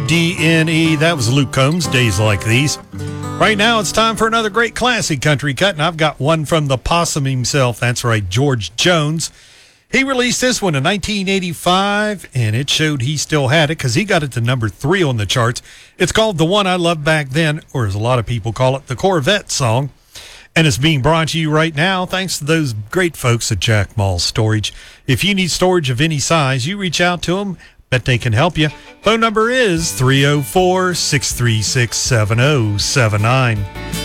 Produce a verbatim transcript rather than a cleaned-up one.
D N E. That was Luke Combs, Days Like These. Right now, it's time for another great classic country cut, and I've got one from the possum himself. That's right, George Jones. He released this one in nineteen eighty-five, and it showed he still had it because he got it to number three on the charts. It's called The One I Loved Back Then, or as a lot of people call it, the Corvette song. And it's being brought to you right now thanks to those great folks at Jack Mall Storage. If you need storage of any size, you reach out to them. Bet they can help you. Phone number is three oh four, six three six, seven oh seven nine.